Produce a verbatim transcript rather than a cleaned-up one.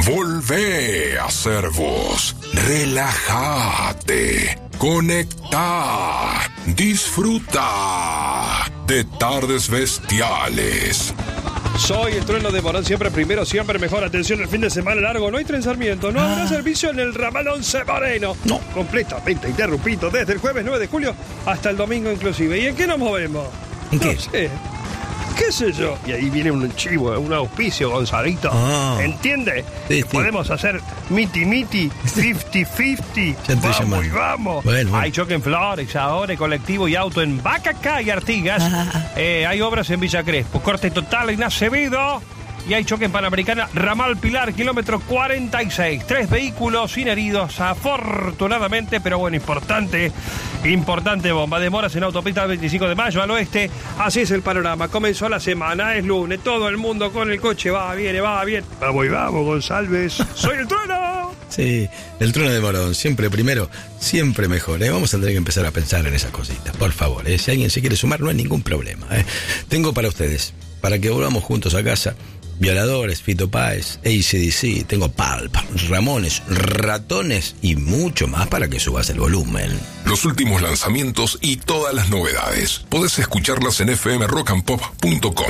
Volvé a ser vos. Relájate. Conectá. Disfruta de Tardes Bestiales. Soy el trueno de Morón, siempre primero, siempre mejor. Atención, el fin de semana largo, no hay tren Sarmiento, no habrá ah. servicio en el ramal once Moreno. No. Completamente interrumpido desde el jueves nueve de julio hasta el domingo inclusive. ¿Y en qué nos movemos? ¿En qué? No sé. ¿Qué sé yo? Y ahí viene un chivo, un auspicio, Gonzalito. Ah. ¿Entiende? Sí, sí. Podemos hacer miti-miti, fifty-fifty. Vamos y vamos. Bueno, bueno. Hay choque en Flores, ahora colectivo y auto en Bacacá y Artigas. Ah. Eh, hay obras en Villa Crespo. Corte total en Acevedo. Y hay choque en Panamericana, Ramal Pilar, kilómetro cuarenta y seis. Tres vehículos sin heridos, afortunadamente, pero bueno, importante, importante bomba. Demoras en autopista el veinticinco de mayo al oeste. Así es el panorama. Comenzó la semana, es lunes, todo el mundo con el coche va, viene, va, bien. Vamos y vamos, González. Soy el trueno. Sí, el trueno de Morón, siempre primero, siempre mejor, ¿eh? Vamos a tener que empezar a pensar en esas cositas, por favor, ¿eh? Si alguien se quiere sumar, no hay ningún problema, ¿eh? Tengo para ustedes, para que volvamos juntos a casa, Violadores, Fito Páez, A C D C, tengo Pulp, Ramones, Ratones y mucho más para que subas el volumen. Los últimos lanzamientos y todas las novedades. Podés escucharlas en f m rock and pop punto com.